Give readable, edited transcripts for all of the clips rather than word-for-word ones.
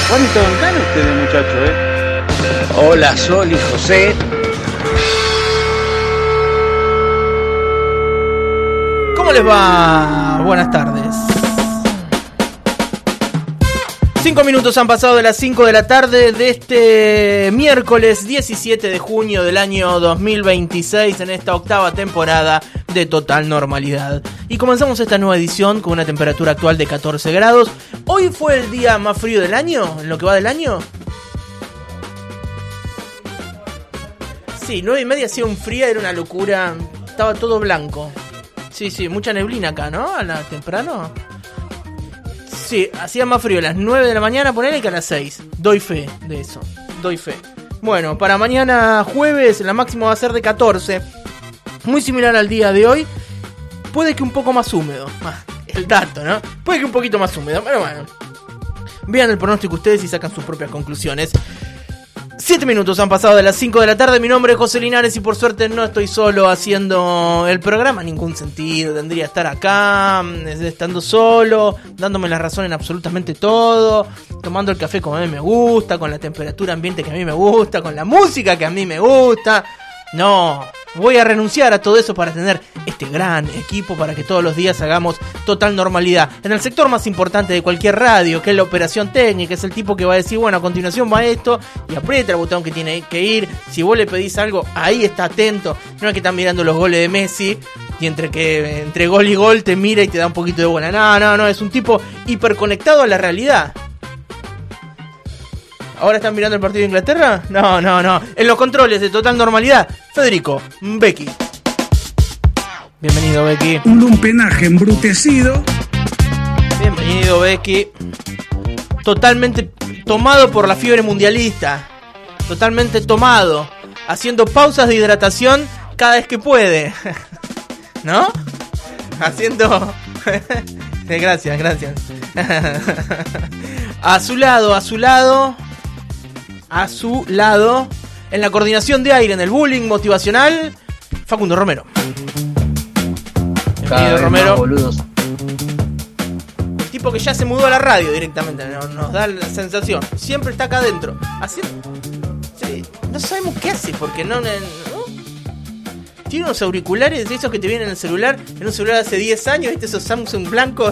¿Cuánto ganan ustedes, muchachos, Hola, Sol y José. ¿Cómo les va? Buenas tardes. 5 minutos han pasado de las 5 de la tarde de este miércoles 17 de junio del año 2026 en esta octava temporada de Total Normalidad. Y comenzamos esta nueva edición con una temperatura actual de 14 grados. Hoy fue el día más frío del año, en lo que va del año. Sí, 9:30 hacía un frío, era una locura. Estaba todo blanco. Sí, mucha neblina acá, ¿no? A la temprano. Sí, hacía más frío a las 9 de la mañana, ponele, que a las 6. Doy fe de eso, doy fe. Bueno, para mañana jueves la máxima va a ser de 14. Muy similar al día de hoy. Puede que un poco más húmedo. El dato, ¿no? Puede que un poquito más húmedo, pero bueno. Vean el pronóstico ustedes y sacan sus propias conclusiones. 7 minutos han pasado de las 5 de la tarde. Mi nombre es José Linares y por suerte no estoy solo haciendo el programa. Ningún sentido tendría estar acá, estando solo, dándome la razón en absolutamente todo, tomando el café como a mí me gusta, con la temperatura ambiente que a mí me gusta, con la música que a mí me gusta. No, voy a renunciar a todo eso para tener este gran equipo para que todos los días hagamos total normalidad. En el sector más importante de cualquier radio, que es la operación técnica, es el tipo que va a decir, bueno, a continuación va esto, y aprieta el botón que tiene que ir. Si vos le pedís algo, ahí está atento. No es que están mirando los goles de Messi y entre gol y gol te mira y te da un poquito de bola. No, es un tipo hiperconectado a la realidad. ¿Ahora están mirando el partido de Inglaterra? No. En los controles de Total Normalidad, Federico Becky. Bienvenido, Becky. Un lumpenaje embrutecido. Bienvenido, Becky. Totalmente tomado por la fiebre mundialista. Totalmente tomado. Haciendo pausas de hidratación cada vez que puede. ¿No? Haciendo... Gracias. A su lado, en la coordinación de aire, en el bullying motivacional, Facundo Romero. Bienvenido, Romero. Boludos. El tipo que ya se mudó a la radio directamente, nos da la sensación. Siempre está acá adentro. Así, sí, no sabemos qué hace, porque no. Tiene unos auriculares de esos que te vienen en el celular, en un celular de hace 10 años, ¿viste? Esos Samsung blancos.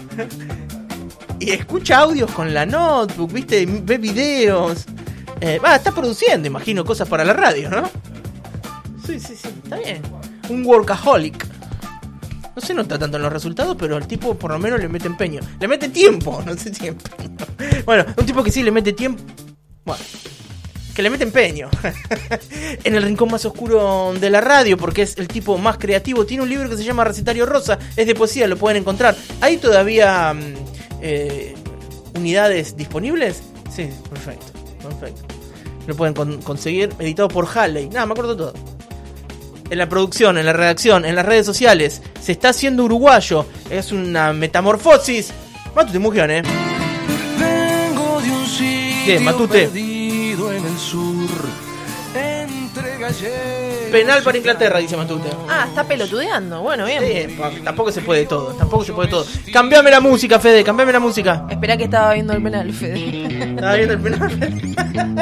Y escucha audios con la notebook, ¿viste? Ve videos. Está produciendo, imagino, cosas para la radio, ¿no? Sí, está bien. Un workaholic. No se nota tanto en los resultados, pero el tipo por lo menos le mete empeño. Le mete tiempo, no sé si empeño. Bueno, un tipo que sí le mete tiempo. Bueno, que le mete empeño. En el rincón más oscuro de la radio, porque es el tipo más creativo. Tiene un libro que se llama Recetario Rosa, es de poesía, lo pueden encontrar. ¿Hay todavía unidades disponibles? Sí, perfecto. Lo pueden conseguir, editado por Halley. Me acuerdo todo. En la producción, en la redacción, en las redes sociales. Se está haciendo uruguayo. Es una metamorfosis. Matute Mugión, Vengo de un sitio Bien, Matute. perdido en el sur, entre galletas. Penal para Inglaterra, dice Matute. Está pelotudeando. Bueno, bien. Sí, tampoco se puede todo. Cambiame la música, Fede, cambiame la música. Esperá que estaba viendo el penal, Fede. ¿Estaba viendo el penal?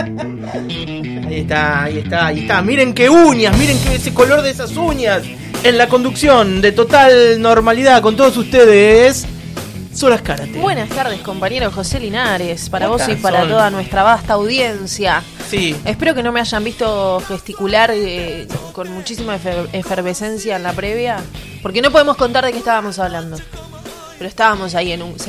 Ahí está. Miren qué uñas, miren qué ese color de esas uñas. En la conducción de Total Normalidad con todos ustedes, Sol Azcárate. Buenas tardes, compañero José Linares. Para ¿Cómo vos y estás, para Sol? toda nuestra vasta audiencia. Sí. Espero que no me hayan visto gesticular con muchísima efervescencia en la previa, porque no podemos contar de qué estábamos hablando. Pero estábamos ahí